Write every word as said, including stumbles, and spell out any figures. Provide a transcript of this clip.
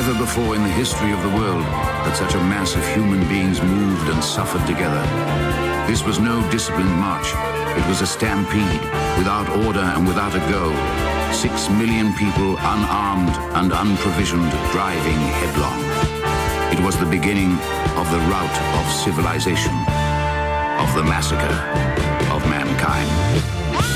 Never before in the history of the world had such a mass of human beings moved and suffered together. This was no disciplined march. It was a stampede, without order and without a go. Six million people, unarmed and unprovisioned, driving headlong. It was the beginning of the rout of civilization, of the massacre of mankind.